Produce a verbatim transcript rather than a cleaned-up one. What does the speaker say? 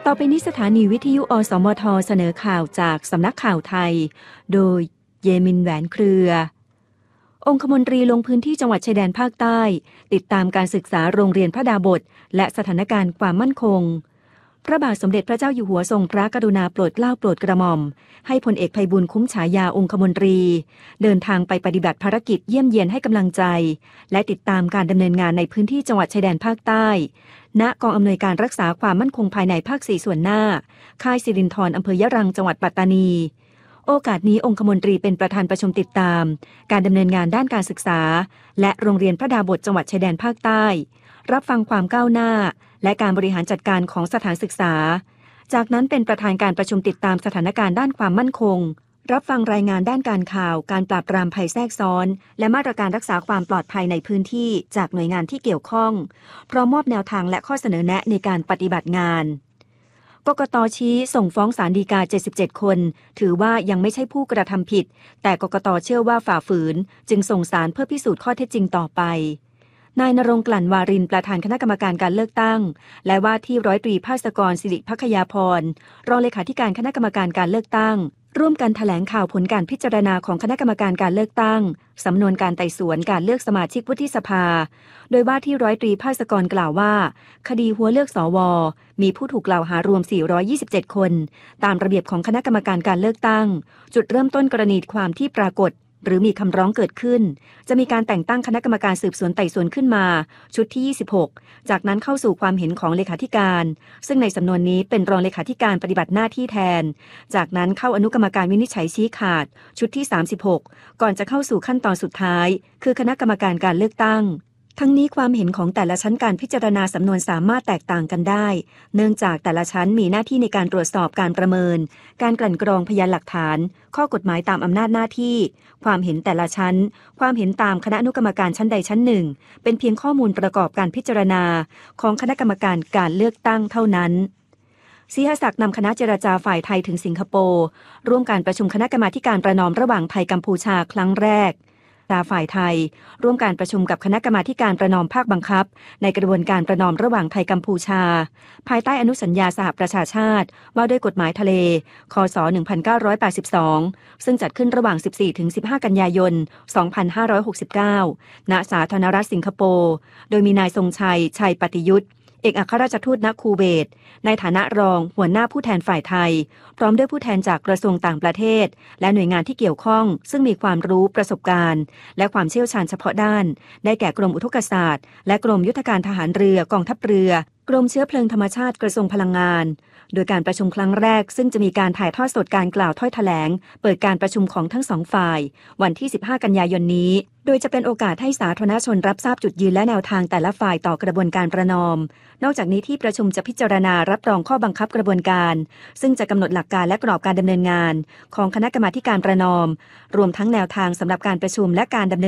ต่อไปนี้สถานีวิทยุอสมทเสนอข่าวจากสำนักข่าวไทยโดยเยมินแหวนเครือ องคมนตรีลงพื้นที่จังหวัดชายแดนภาคใต้ติดตามการศึกษาโรงเรียนพระดาบสและสถานการณ์ความมั่นคงพระบาทสมเด็จพระเจ้าอยู่หัวทรงพระกรุณาโปรดเกล้าโปรดกระหม่อมให้พลเอกไพบูลย์คุ้มฉายาองคมนตรีเดินทางไปปฏิบัติภารกิจเยี่ยมเยียนให้กำลังใจและติดตามการดำเนินงานในพื้นที่จังหวัดชายแดนภาคใต้ณกองอำนวยการรักษาความมั่นคงภายในภาคสี่ส่วนหน้าค่ายสิรินธรอำเภอยะรังจังหวัดปัตตานีโอกาสนี้องคมนตรีเป็นประธานประชุมติดตามการดำเนินงานด้านการศึกษาและโรงเรียนพระดาบสจังหวัดชายแดนภาคใต้รับฟังความก้าวหน้าและการบริหารจัดการของสถานศึกษาจากนั้นเป็นประธานการประชุมติดตามสถานการณ์ด้านความมั่นคงรับฟังรายงานด้านการข่าวการปราบปรามภัยแทรกซ้อนและมาตรการรักษาความปลอดภัยในพื้นที่จากหน่วยงานที่เกี่ยวข้องพร้อมมอบแนวทางและข้อเสนอแนะในการปฏิบัติงานกกต.ชี้ส่งฟ้องศาลฎีกาเจ็ดสิบเจ็ดคนถือว่ายังไม่ใช่ผู้กระทำผิดแต่กกต.เชื่อว่าฝ่าฝืนจึงส่งศาลเพื่อพิสูจน์ข้อเท็จจริงต่อไปนายณรงค์ กลั่นวารินประธานคณะกรรมการการเลือกตั้งและว่าที่ร้อยตรีภาสกรศิริภัคยาพรรองเลขาธิการคณะกรรมการการเลือกตั้งร่วมกันแถลงข่าวผลการพิจารณาของคณะกรรมการการเลือกตั้งสำนวนการไต่สวนการเลือกสมาชิกวุฒิสภาโดยว่าที่ร้อยตรีภาสกรกล่าวว่าคดีหัวเลือกสวมีผู้ถูกกล่าวหารวมสี่ร้อยยี่สิบเจ็ดคนตามระเบียบของคณะกรรมการการเลือกตั้งจุดเริ่มต้นกรณีความที่ปรากฏหรือมีคำร้องเกิดขึ้นจะมีการแต่งตั้งคณะกรรมการสืบสวนไต่สวนขึ้นมาชุดที่ยี่สิบหกจากนั้นเข้าสู่ความเห็นของเลขาธิการซึ่งในสำนวนนี้เป็นรองเลขาธิการปฏิบัติหน้าที่แทนจากนั้นเข้าอนุกรรมการวินิจฉัยชี้ขาดชุดที่สามสิบหกก่อนจะเข้าสู่ขั้นตอนสุดท้ายคือคณะกรรมการการเลือกตั้งทั้งนี้ความเห็นของแต่ละชั้นการพิจารณาสำนวนสามารถแตกต่างกันได้เนื่องจากแต่ละชั้นมีหน้าที่ในการตรวจสอบการประเมินการกลั่นกรองพยานหลักฐานข้อกฎหมายตามอำนาจหน้าที่ความเห็นแต่ละชั้นความเห็นตามคณะอนุกรรมการชั้นใดชั้นหนึ่งเป็นเพียงข้อมูลประกอบการพิจารณาของคณะกรรมการการเลือกตั้งเท่านั้นศรีหศักดิ์นำคณะเจรจาฝ่ายไทยถึงสิงคโปร์ร่วมการประชุมคณะกรรมาการประนอมระหว่างไทยกัมพูชาครั้งแรกฝ่ายไทยร่วมการประชุมกับคณะกรรมาการประนอมภาคบังคับในกระบวนการประนอมระหว่างไทยกัมพูชาภายใต้อนุสัญญาสหประชาชาติว่าด้วยกฎหมายทะเลคศหนึ่งพันเก้าร้อยแปดสิบสองซึ่งจัดขึ้นระหว่าง สิบสี่ถึงสิบห้า กันยายน สองพันห้าร้อยหกสิบเก้า ณ สาธารณรัฐสิงคโปร์โดยมีนายทรงชัยชัยปฏิยุทธเอกอัครราชทูตณคูเวตในฐานะรองหัวหน้าผู้แทนฝ่ายไทยพร้อมด้วยผู้แทนจากกระทรวงต่างประเทศและหน่วยงานที่เกี่ยวข้องซึ่งมีความรู้ประสบการณ์และความเชี่ยวชาญเฉพาะด้านได้แก่กรมอุทกศาสตร์และกรมยุทธการทหารเรือกองทัพเรือกรมเชื้อเพลิงธรรมชาติกระทรวงพลังงานโดยการประชุมครั้งแรกซึ่งจะมีการถ่ายทอดสดการกล่าวถ้อยแถลงเปิดการประชุมของทั้งสองฝ่ายวันที่สิบห้ากันยายนนี้โดยจะเป็นโอกาสให้สาธารณชนรับทราบจุดยืนและแนวทางแต่ละฝ่ายต่อกระบวนการประนอมนอกจากนี้ที่ประชุมจะพิจารณารับรองข้อบังคับกระบวนการซึ่งจะกำหนดหลักการและกรอบการดำเนินงานของคณะกรรมาการประนอมรวมทั้งแนวทางสำหรับการประชุมและการดำเนิน